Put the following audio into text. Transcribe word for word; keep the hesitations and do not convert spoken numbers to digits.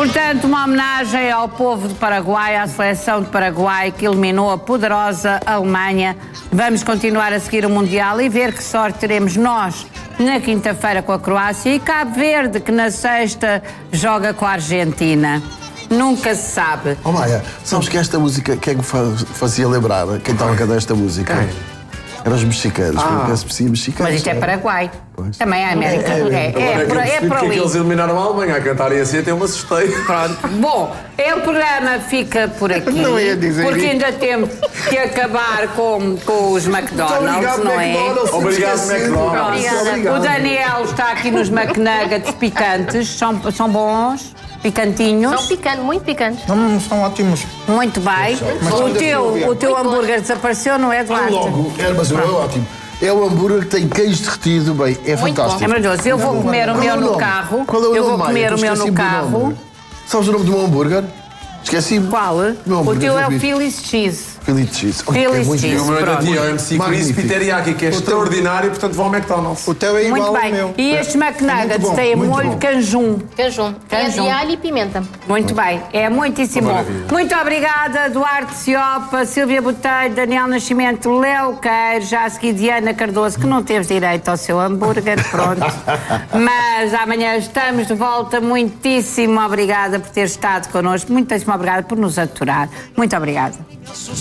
Portanto, uma homenagem ao povo do Paraguai, à seleção do Paraguai que eliminou a poderosa Alemanha. Vamos continuar a seguir o Mundial e ver que sorte teremos nós na quinta-feira com a Croácia e Cabo Verde, que na sexta joga com a Argentina. Nunca se sabe. Oh Maia, sabes que esta música, quem me fazia lembrar? Quem estava a cantar esta música? Quem? Eram os mexicanos, Ah. porque penso que mexicanos. Mas isto é Paraguai. Pois. Também é América. É, é, é, é, por- é por que ali. eles eliminaram a Alemanha a cantar e assim até uma assustei. Pronto. Bom, é, o programa fica por aqui. Não ia dizer porque isso. ainda temos que acabar com, com os McDonald's, não é? Obrigado, McDonald's. Obrigada. O Daniel está aqui nos McNuggets picantes. São, são bons, picantinhos. São picantes, muito picantes. Não, são ótimos. Muito bem. O teu, o teu hambúrguer desapareceu, não é, Duarte? Logo, é, mas é ótimo. É o hambúrguer que tem queijo derretido, bem, é fantástico. É maravilhoso. Eu vou comer o Qual é meu o no nome? carro. Qual é o Eu nome, vou Maia? comer Eu o meu esqueci-me no do carro. nome. Sabes o nome do meu hambúrguer? Esqueci-me. Qual? Meu O hambúrguer teu é o favorito. Philly's Cheese. Philly cheese. Oh, Philly é muito cheese. E o meu Pronto. aqui é o M C Chris Magnífico. Teriyaki, que é extraordinário, portanto vão ao McDonald's. O teu é igual Muito ao bem. meu. E estes McNuggets bom, têm muito molho bom. canjum. Cajum. É Cajum. de alho e pimenta. Muito bem, é muitíssimo bom. Maravilha. Muito obrigada, Duarte Ciopa, Silvia Botelho, Daniel Nascimento, Léo Queiro, já a seguir Diana Cardoso, que não teve direito ao seu hambúrguer, pronto. Mas amanhã estamos de volta. Muitíssimo obrigada por ter estado connosco, muitíssimo obrigada por nos aturar. Muito obrigada.